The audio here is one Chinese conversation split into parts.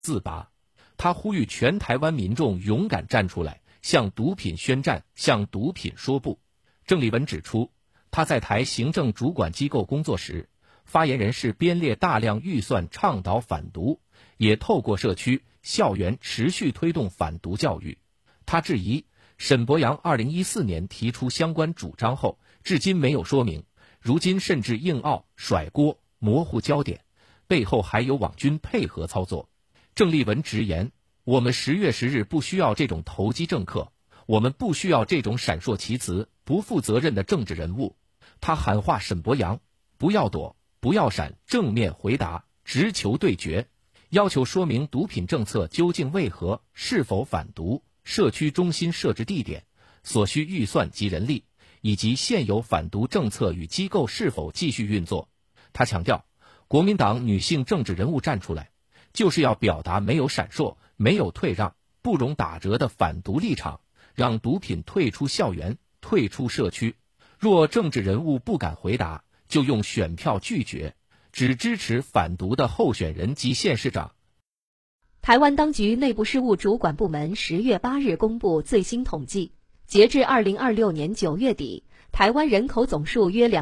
自拔。他呼吁全台湾民众勇敢站出来，向毒品宣战，向毒品说不。郑丽文指出，他在台行政主管机构工作时，发言人是编列大量预算倡导反毒，也透过社区、校园持续推动反毒教育。他质疑沈伯洋2014年提出相关主张后，至今没有说明，如今甚至硬拗、甩锅、模糊焦点，背后还有网军配合操作。郑丽文直言，我们10月10日不需要这种投机政客，我们不需要这种闪烁其词、不负责任的政治人物。他喊话沈伯洋，不要躲，不要闪，正面回答，直球对决，要求说明毒品政策究竟为何，是否反毒，社区中心设置地点，所需预算及人力，以及现有反毒政策与机构是否继续运作。他强调，国民党女性政治人物站出来，就是要表达没有闪烁、没有退让、不容打折的反毒立场，让毒品退出校园、退出社区。若政治人物不敢回答，就用选票拒绝，只支持反毒的候选人及县市长。 台湾当局内部事务主管部门10月8日公布最新统计，截至2026年9月底，台湾人口总数约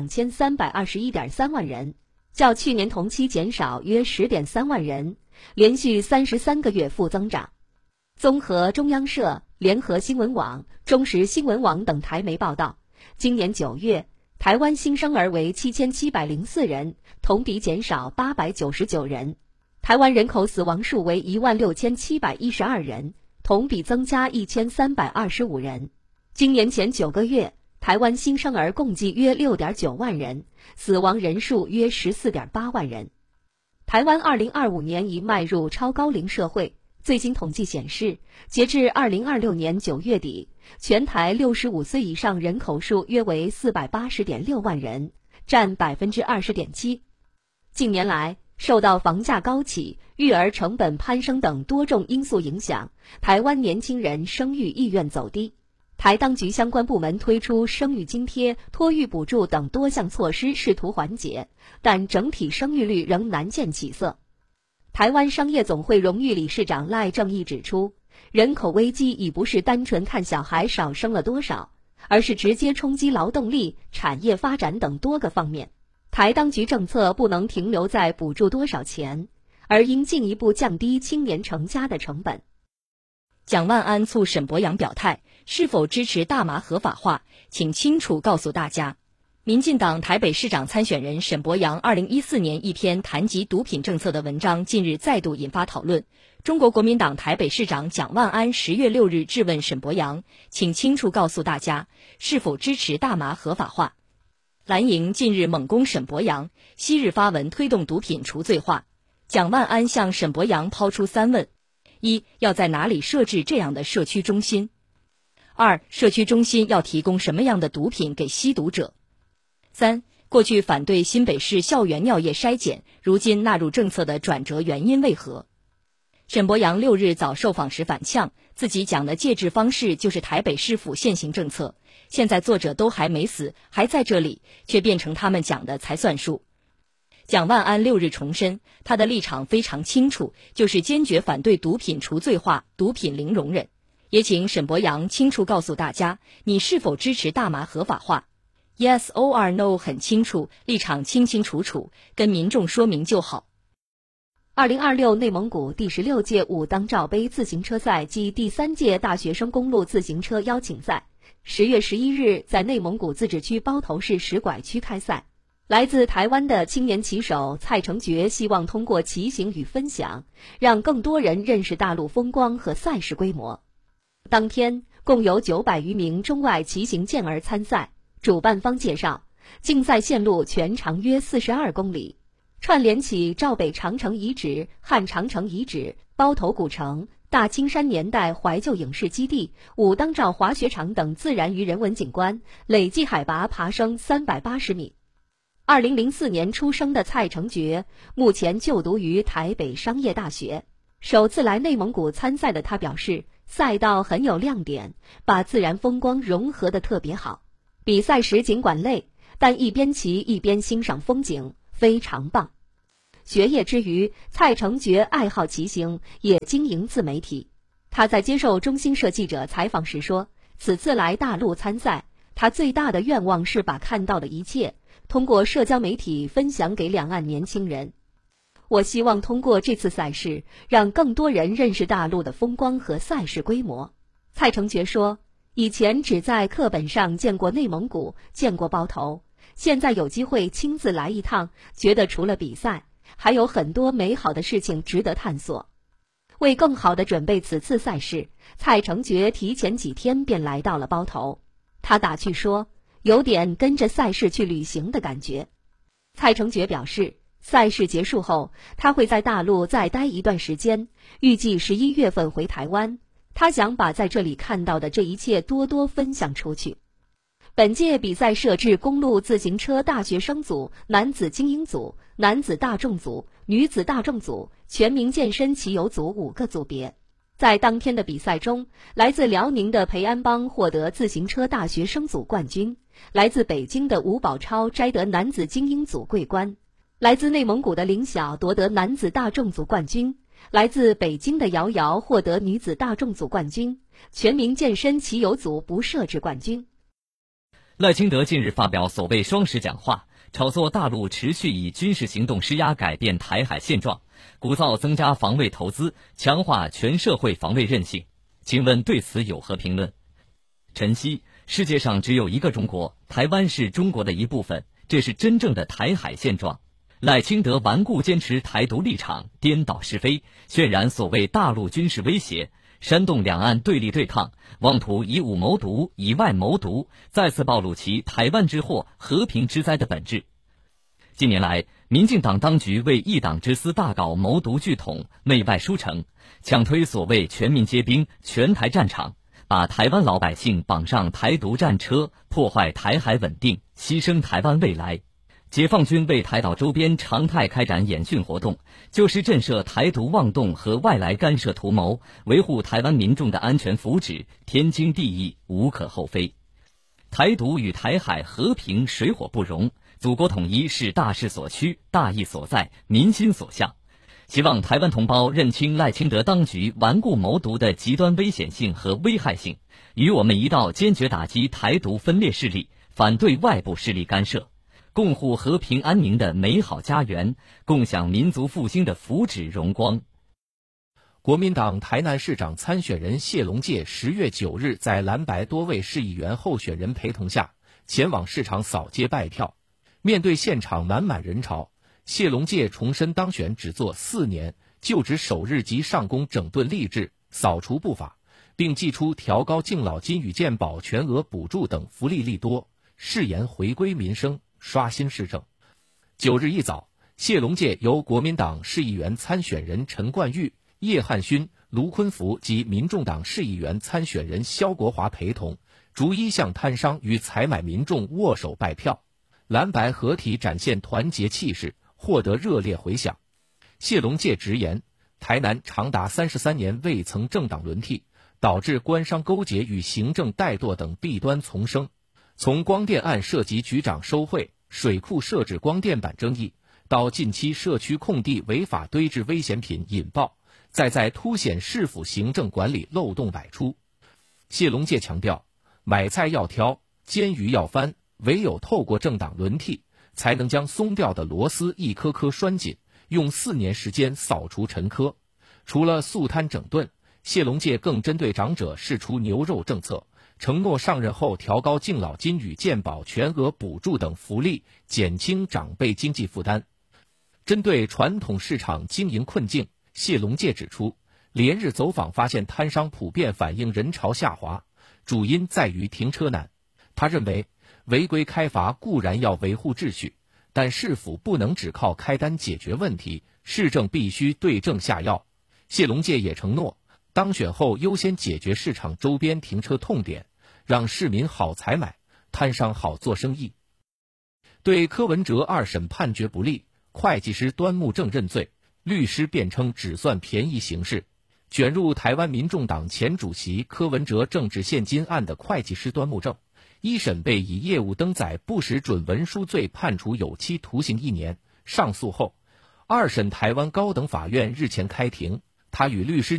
2321.3万人，较去年同期减少约10.3万人，连续33个月负增长。综合中央社、联合新闻网、中时新闻网等台媒报道，今年9月，台湾新生儿为7704人，同比减少899人。台湾人口死亡数为16712人，同比增加1325人。今年前9个月，台湾新生儿共计约6.9万人，死亡人数约14.8万人。台湾2025年已迈入超高龄社会。最新统计显示，截至2026年9月底，全台65岁以上人口数约为480.6万人，占20.7%。近年来，受到房价高企、育儿成本攀升等多种因素影响，台湾年轻人生育意愿走低。台当局相关部门推出生育津贴、托育补助等多项措施，试图缓解，但整体生育率仍难见起色。台湾商业总会荣誉理事长赖正义指出，人口危机已不是单纯看小孩少生了多少，而是直接冲击劳动力、产业发展等多个方面。台当局政策不能停留在补助多少钱，而应进一步降低青年成家的成本。 蒋万安促沈伯洋表态，是否支持大麻合法化，请清楚告诉大家。民进党台北市长参选人沈伯洋2014年一篇谈及毒品政策的文章近日再度引发讨论。中国国民党台北市长蒋万安10月6日质问沈伯洋，请清楚告诉大家，是否支持大麻合法化。蓝营近日猛攻沈伯洋，昔日发文推动毒品除罪化。蒋万安向沈伯洋抛出3问：一、要在哪里设置这样的社区中心？2、社区中心要提供什么样的毒品给吸毒者？3、过去反对新北市校园尿液筛检，如今纳入政策的转折原因为何？沈伯洋6日早受访时反呛，自己讲的戒治方式就是台北市府现行政策，现在作者都还没死，还在这里，却变成他们讲的才算数。蒋万安6日重申，他的立场非常清楚，就是坚决反对毒品除罪化，毒品零容忍。也请沈伯洋清楚告诉大家，你是否支持大麻合法化？ Yes or No 很清楚，立场清清楚楚，跟民众说明就好。 2026内蒙古第16届武当罩杯自行车赛暨第3届大学生公路自行车邀请赛10月11日在内蒙古自治区包头市石拐区开赛。来自台湾的青年骑手蔡成觉希望通过骑行与分享，让更多人认识大陆风光和赛事规模。当天共有900余名中外骑行健儿参赛。主办方介绍，竞赛线路全长约42公里，串联起赵北长城遗址、汉长城遗址、包头古城、大青山年代怀旧影视基地、武当罩滑雪场等自然与人文景观，累计海拔爬升380米。2004年出生的蔡成觉，目前就读于台北商业大学。首次来内蒙古参赛的他表示，赛道很有亮点，把自然风光融合得特别好。比赛时尽管累，但一边骑一边欣赏风景，非常棒。 学业之余，蔡成觉爱好骑行，也经营自媒体。他在接受中新社记者采访时说，此次来大陆参赛，他最大的愿望是把看到的一切通过社交媒体分享给两岸年轻人。我希望通过这次赛事，让更多人认识大陆的风光和赛事规模。蔡成觉说，以前只在课本上见过内蒙古，见过包头，现在有机会亲自来一趟，觉得除了比赛，还有很多美好的事情值得探索。为更好地准备此次赛事，蔡成觉提前几天便来到了包头。他打趣说，有点跟着赛事去旅行的感觉。蔡成觉表示，赛事结束后，他会在大陆再待一段时间，预计11月份回台湾。他想把在这里看到的这一切多多分享出去。本届比赛设置公路自行车大学生组、男子精英组、男子大众组、女子大众组、全民健身骑游组5个组别。在当天的比赛中，来自辽宁的裴安邦获得自行车大学生组冠军，来自北京的吴宝超摘得男子精英组桂冠，来自内蒙古的林晓夺得男子大众组冠军，来自北京的姚瑶获得女子大众组冠军，全民健身骑游组不设置冠军。 赖清德近日发表所谓双十讲话，炒作大陆持续以军事行动施压改变台海现状，鼓噪增加防卫投资，强化全社会防卫韧性。请问对此有何评论？晨曦，世界上只有一个中国，台湾是中国的一部分，这是真正的台海现状。赖清德顽固坚持台独立场，颠倒是非，渲染所谓大陆军事威胁，煽动两岸对立对抗，妄图以武谋独，以外谋独，再次暴露其台湾之祸、和平之灾的本质。近年来，民进党当局为一党之私大搞谋独拒统、内外输成，强推所谓全民皆兵、全台战场，把台湾老百姓绑上台独战车，破坏台海稳定，牺牲台湾未来。解放军为台岛周边常态开展演训活动，就是震慑台独妄动和外来干涉图谋，维护台湾民众的安全福祉，天经地义，无可厚非。台独与台海和平水火不容，祖国统一是大势所趋、大义所在、民心所向。希望台湾同胞认清赖清德当局顽固谋独的极端危险性和危害性，与我们一道坚决打击台独分裂势力，反对外部势力干涉，共护和平安宁的美好家园，共享民族复兴的福祉荣光。 国民党台南市长参选人谢龙介10月9日在蓝白多位市议员候选人陪同下，前往市场扫街拜票。面对现场满满人潮，谢龙介重申当选只做4年，就职首日即上工整顿吏治，扫除不法，并祭出调高敬老金与健保全额补助等福利利多，誓言回归民生，刷新市政。9日一早，谢龙介由国民党市议员参选人陈冠玉、叶汉勋、卢坤福及民众党市议员参选人萧国华陪同，逐一向摊商与采买民众握手拜票。蓝白合体展现团结气势，获得热烈回响。谢龙介直言，台南长达33年未曾政党轮替，导致官商勾结与行政怠惰等弊端丛生。从光电案涉及局长收贿、水库设置光电板争议，到近期社区空地违法堆置危险品引爆，再在凸显市府行政管理漏洞百出。谢龙介强调，买菜要挑，煎鱼要翻，唯有透过政党轮替，才能将松掉的螺丝一颗颗拴紧，用4年时间扫除陈疴。除了肃贪整顿，谢龙介更针对长者释出牛肉政策，承诺上任后调高敬老金与健保全额补助等福利，减轻长辈经济负担。针对传统市场经营困境，谢龙介指出，连日走访发现摊商普遍反映人潮下滑，主因在于停车难。他认为，违规开罚固然要维护秩序，但市府不能只靠开单解决问题，市政必须对症下药。谢龙介也承诺，当选后优先解决市场周边停车痛点，让市民好采买，摊商好做生意。对柯文哲2审判决不利，会计师端木正认罪，律师辩称只算便宜行事。卷入台湾民众党前主席柯文哲政治现金案的会计师端木正，1审被以业务登载不实准文书罪判处有期徒刑1年，上诉后 2审台湾高等法院日前开庭，他与律师